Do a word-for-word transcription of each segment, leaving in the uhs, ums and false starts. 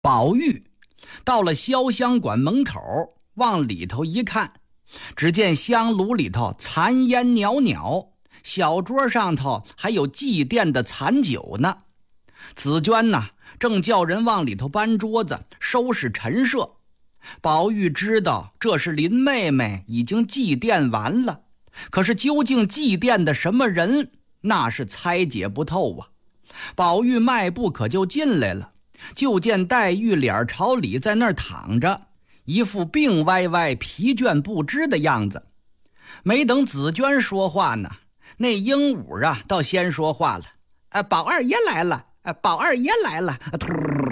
宝玉到了潇湘馆门口，往里头一看，只见香炉里头残烟袅袅，小桌上头还有祭奠的残酒呢。紫娟呐，正叫人往里头搬桌子收拾陈设。宝玉知道这是林妹妹已经祭奠完了，可是究竟祭奠的什么人，那是猜解不透啊。宝玉迈步可就进来了，就见黛玉脸朝里在那儿躺着，一副病歪歪疲倦不知的样子。没等紫娟说话呢，那鹦鹉啊倒先说话了：啊，宝二爷来了，啊，宝二爷来了，突，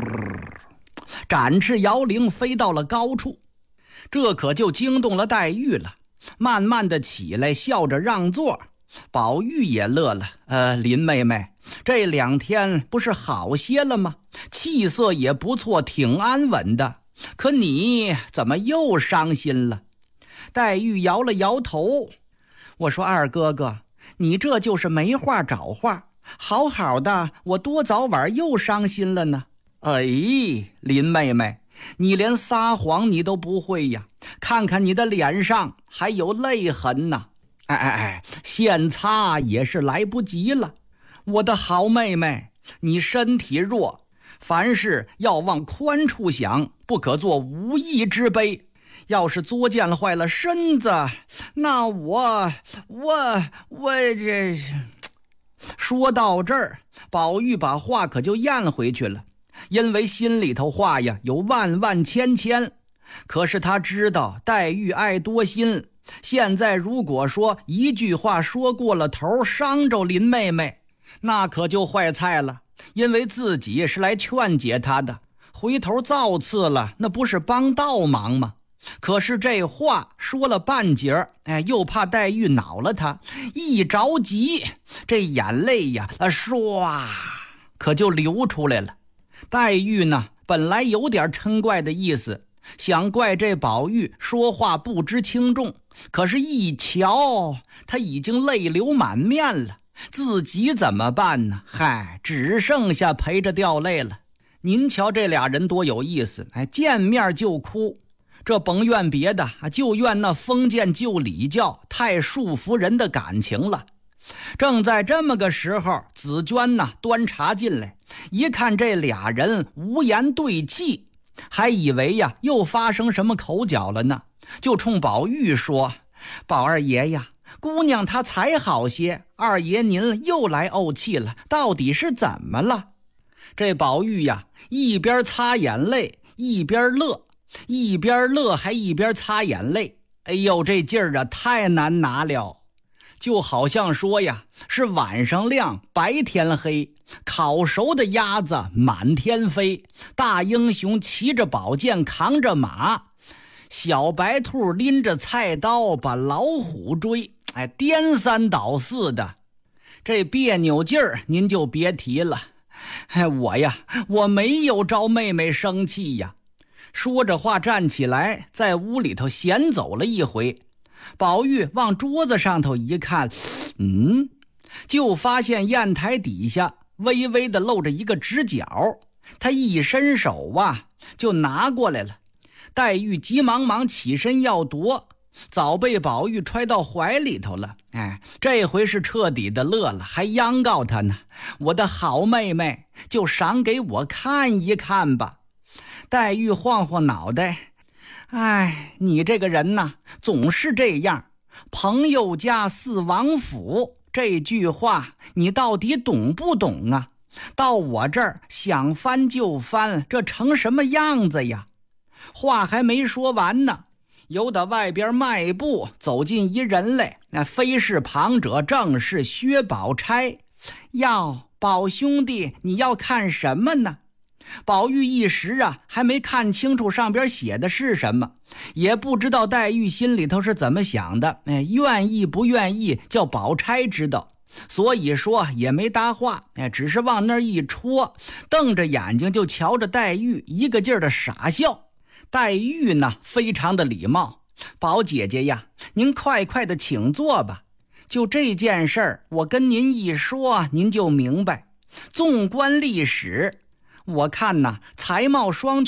展翅摇铃飞到了高处。这可就惊动了黛玉了，慢慢的起来，笑着让座。宝玉也乐了，呃，林妹妹这两天不是好些了吗？气色也不错，挺安稳的，可你怎么又伤心了？黛玉摇了摇头，我说二哥哥，你这就是没话找话，好好的我多早晚又伤心了呢。哎，林妹妹，你连撒谎你都不会呀，看看你的脸上还有泪痕呢。哎哎哎，现擦也是来不及了。我的好妹妹，你身体弱，凡事要往宽处想，不可做无义之悲。要是作践坏了身子，那我我我这……说到这儿，宝玉把话可就咽回去了，因为心里头话呀有万万千千。可是他知道黛玉爱多心，现在如果说一句话说过了头，伤着林妹妹，那可就坏菜了，因为自己是来劝解她的，回头造次了，那不是帮倒忙吗？可是这话说了半截，哎，又怕黛玉恼了他，一着急，这眼泪呀，啊，唰，可就流出来了。黛玉呢，本来有点嗔怪的意思，想怪这宝玉说话不知轻重，可是一瞧他已经泪流满面了，自己怎么办呢？嗨，只剩下陪着掉泪了。您瞧这俩人多有意思，哎，见面就哭。这甭怨别的，就怨那封建旧礼教太束缚人的感情了。正在这么个时候，紫娟呢端茶进来，一看这俩人无言对泣，还以为呀又发生什么口角了呢，就冲宝玉说：宝二爷呀，姑娘她才好些，二爷您又来怄气了，到底是怎么了？这宝玉呀一边擦眼泪一边乐，一边乐还一边擦眼泪，哎呦，这劲儿啊太难拿了。就好像说呀，是晚上亮白天黑，烤熟的鸭子满天飞，大英雄骑着宝剑扛着马，小白兔拎着菜刀把老虎追，哎，颠三倒四的，这别扭劲儿您就别提了。哎，我呀我没有招妹妹生气呀。说着话站起来，在屋里头闲走了一回。宝玉往桌子上头一看，嗯，就发现砚台底下微微的露着一个直角，他一伸手啊就拿过来了。黛玉急忙忙起身要夺，早被宝玉揣到怀里头了。哎，这回是彻底的乐了，还央告他呢：我的好妹妹，就赏给我看一看吧。黛玉晃晃脑袋，哎，你这个人呐，总是这样。朋友家似王府这句话，你到底懂不懂啊？到我这儿想翻就翻，这成什么样子呀？话还没说完呢，由打外边迈步走进一人来，那非是旁者，正是薛宝钗。要宝兄弟，你要看什么呢？宝玉一时啊还没看清楚上边写的是什么，也不知道黛玉心里头是怎么想的，哎，愿意不愿意叫宝钗知道，所以说也没搭话，哎，只是往那儿一戳，瞪着眼睛就瞧着黛玉，一个劲儿的傻笑。黛玉呢非常的礼貌：宝姐姐呀，您快快的请坐吧，就这件事儿我跟您一说您就明白。纵观历史， 我看呐，才貌双